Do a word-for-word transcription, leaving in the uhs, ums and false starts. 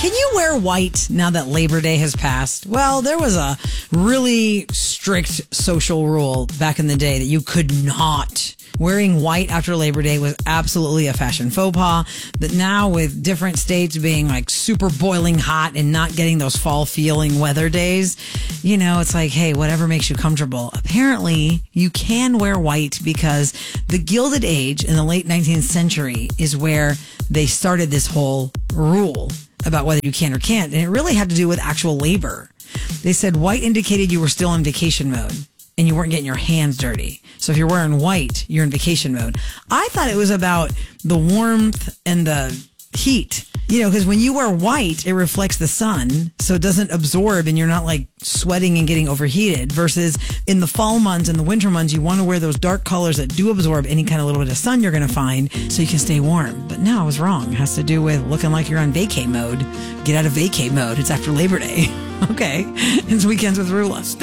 Can you wear white now that Labor Day has passed? Well, there was a really strict social rule back in the day that you could not. Wearing white after Labor Day was absolutely a fashion faux pas. That now with different states being like super boiling hot and not getting those fall feeling weather days, you know, it's like, hey, whatever makes you comfortable. Apparently, you can wear white because the Gilded Age in the late nineteenth century is where they started this whole rule about whether you can or can't. And it really had to do with actual labor. They said white indicated you were still in vacation mode and you weren't getting your hands dirty. So if you're wearing white, you're in vacation mode. I thought it was about the warmth and the heat, you know, because when you wear white, it reflects the sun, so it doesn't absorb and you're not like sweating and getting overheated, versus in the fall months and the winter months, you want to wear those dark colors that do absorb any kind of little bit of sun you're going to find so you can stay warm. But no, I was wrong. It has to do with looking like you're on vacay mode. Get out of vacay mode. It's after Labor Day. Okay. It's Weekends with Rula.